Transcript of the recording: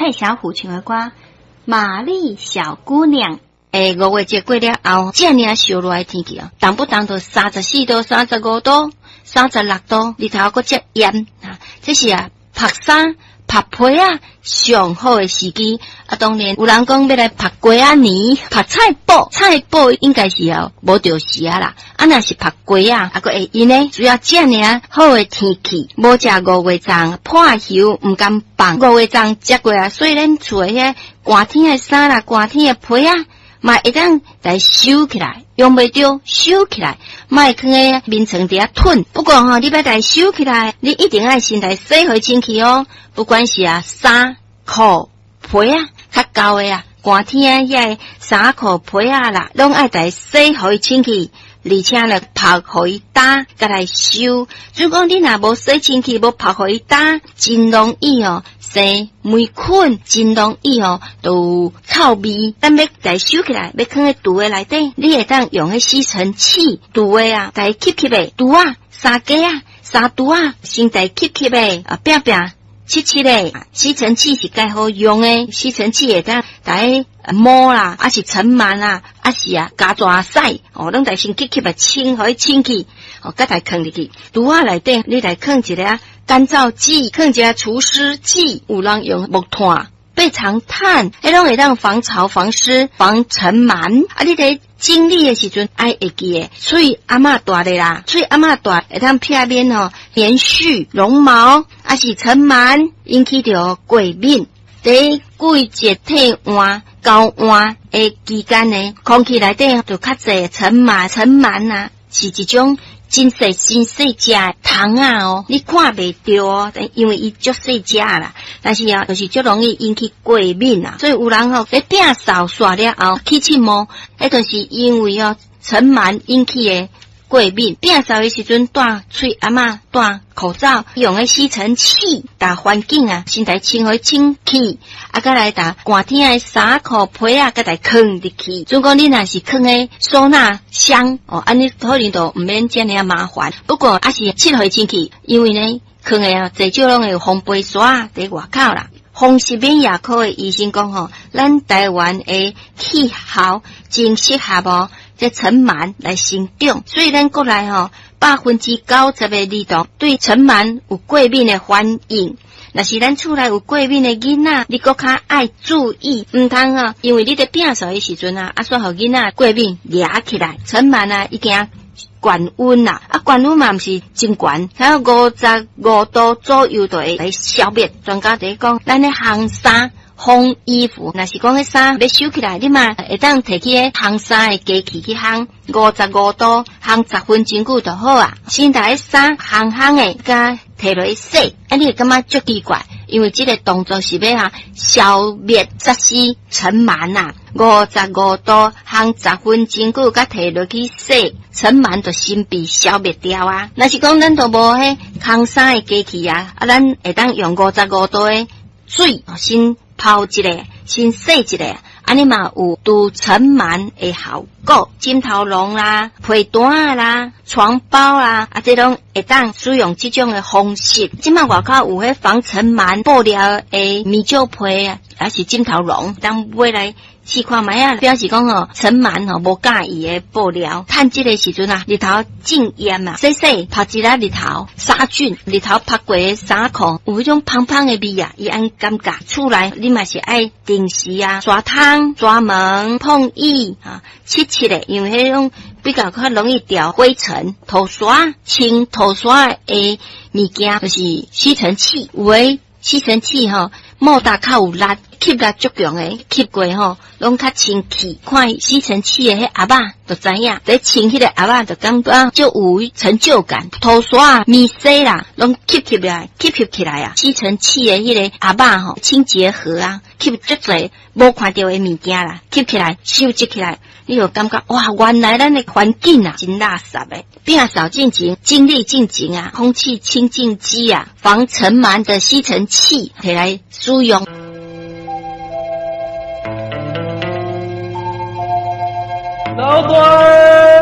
蔡小虎唱的歌《玛丽小姑娘》。5月节过了后，这样烧热的天气啊，动不动就34度、35度、36度，里头还接炎啊，这是晒衫、晒被啊上好的时机啊。当然有人讲要来晒鸡仔年、晒菜脯，菜脯应该是无着时啦。若是晒鸡啊，还会用呢。主要这样好的天气，无食5月粽破休，唔敢放。5月粽接过啊，所以咱厝的遐寒天的衫啦、寒天的被啊。嘛会当来收起来，用袂着收起来，莫放喺面床底下吞。不过你要来收起来，你一定要先来洗好清气哦。不管是衫、裤、被啊，较厚的寒天遐衫裤被啊啦，拢爱来洗好清气。而且呢，拍互伊干，再来收。如果你若无洗清气，无拍互伊干，真容易生霉菌，真容易都臭味。咱要来收起来，要放喺橱的内底，你会当用迄吸尘器，橱的来吸的，橱啊，衫架啊，衫橱啊，先来吸的拼拼。七的吸尘器是介好用的，吸尘器会当来摸啦，还是尘螨啊，还是加抓屎拢来先吸清，互伊清气再来放入去。橱仔内底你来放一个干燥剂，放一个除湿剂，有人用木炭、背长炭，迄拢会当防潮、防湿、防尘螨。你在经历的时阵爱会记的，喙阿嬷大的啦，喙阿嬷大会当避免连续绒毛，还是尘螨引起着过敏。在季节替换、交换的期间呢，空气内底就较侪尘螨啊，是一种真细只的虫啊你看袂到因为伊足细只啦，但是就是足容易引起过敏啊。所以有人在摒扫刷了后起荨毛，迄就是因为尘螨引起的过敏。摒扫的时阵戴喙阿嬷戴口罩，用的吸尘器打环境先来清好清气，再来打寒天的衫裤被再来放入去。如果你若是放的收纳箱安尼可能就唔免这样麻烦。不过还是七好清气，因为呢放的最少拢会有风杯刷在外口啦。风湿免牙科的医生讲咱台湾的气候真适合这尘螨来生长，所以咱国内90%的儿童对尘螨有过敏的反应。若是咱厝内有过敏的囡仔，你搁较爱注意，唔通因为你在摒扫的时阵煞互囡仔过敏压起来，尘螨已经高温啦，高温嘛毋是真高，还有55度左右就会来消灭。专家在讲，咱的烘衫、烘衣服，若是讲迄衫要收起来，你嘛会当摕去烘衫的机器去烘，55度烘10分钟久就好啊。先把迄衫烘的，甲摕落去洗，你会感觉足奇怪，因为这个动作是要消灭杀死尘螨55度烘10分钟久，甲摕落去洗，尘螨就先被消灭掉啊。若是讲咱都无迄烘衫的机器咱会当用55度的水先泡一个，先洗一个，安尼嘛有除尘螨的效果。枕头笼啦、被单啦、床包啦，这拢会当使用这种的方式。即摆外口有迄防尘螨布料的棉胶被还是枕头笼，当买来试看卖表示讲尘螨无介意的布料。趁这个时阵日头正炎洗拍一下日头杀菌，日头拍过的衫裤有迄种芳芳的味伊安感觉。厝内你嘛是爱定时刷窗、刷门、碰椅七的，因为迄种比较容易掉灰尘。涂刷清涂刷的物件就是吸尘器，有的吸尘器莫大较有力，吸力足强的，吸过拢较清气。看吸尘器的迄鸭仔就知影，在清迄个鸭仔就感觉就有成就感。涂刷面洗啦，拢吸起来吸尘器的迄个鸭仔清洁盒吸足侪无看到的物件啦，吸起来收集起来，你就感觉哇，原来咱的环境真垃圾的。摒扫进前、精力进前空气清净机防尘螨的吸尘器摕来使用。 老段儿